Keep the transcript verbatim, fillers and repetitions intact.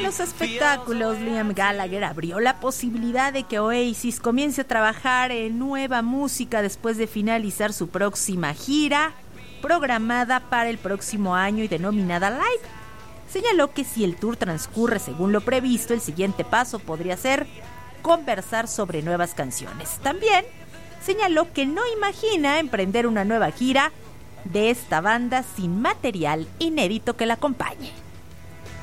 los espectáculos, Liam Gallagher abrió la posibilidad de que Oasis comience a trabajar en nueva música después de finalizar su próxima gira, programada para el próximo año y denominada Live. Señaló que si el tour transcurre según lo previsto, el siguiente paso podría ser conversar sobre nuevas canciones. También señaló que no imagina emprender una nueva gira de esta banda sin material inédito que la acompañe.